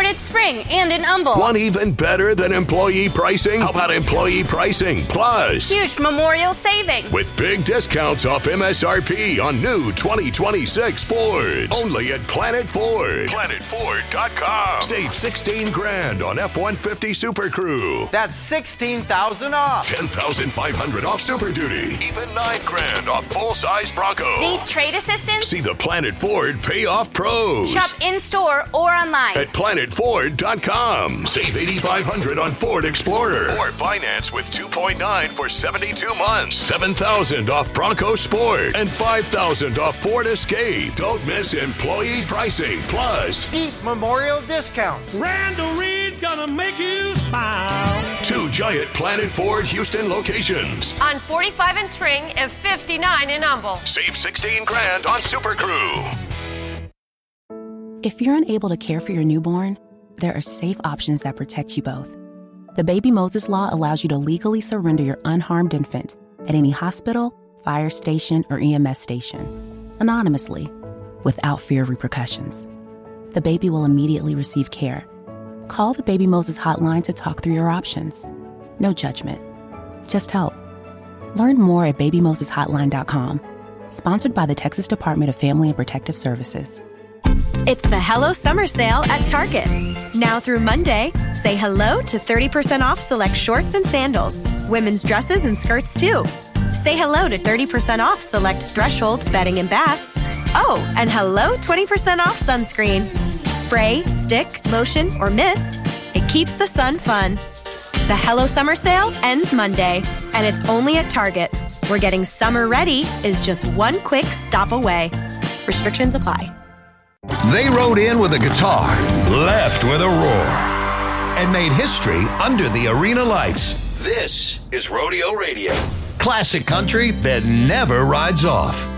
at Spring and in Humble. Want even better than employee pricing? How about employee pricing plus? Huge Memorial savings. With big discounts off MSRP on new 2026 Fords. Only at Planet Ford. PlanetFord.com. Save $16,000 on F-150 Super Crew. That's $16,000 off. $10,500 off Super Duty. Even $9,000 off full-size Bronco. Need trade assistance? See the Planet Ford Payoff Pros. Shop in-store or online. At PlanetFord.com. Save $8,500 on Ford Explorer. Or finance with 2.9 for 72 months. $7,000 off Bronco Sport. And $5,000 off Ford Escape. Don't miss employee pricing plus Deep Memorial discounts. Randall Reed's gonna make you smile. 2 giant Planet Ford Houston locations. On 45 in Spring and 59 in Humble. Save $16,000 on Super Crew. If you're unable to care for your newborn, there are safe options that protect you both. The Baby Moses Law allows you to legally surrender your unharmed infant at any hospital, fire station, or EMS station, anonymously, without fear of repercussions. The baby will immediately receive care. Call the Baby Moses hotline to talk through your options. No judgment, just help. Learn more at babymoseshotline.com. Sponsored by the Texas Department of Family and Protective Services. It's the Hello Summer Sale at Target. Now through Monday, say hello to 30% off select shorts and sandals, women's dresses and skirts too. Say hello to 30% off select Threshold bedding and bath. Oh, and hello 20% off sunscreen. Spray, stick, lotion, or mist, it keeps the sun fun. The Hello Summer Sale ends Monday, and it's only at Target, where getting summer ready is just one quick stop away. Restrictions apply. They rode in with a guitar, left with a roar, and made history under the arena lights. This is Rodeo Radio. Classic country that never rides off.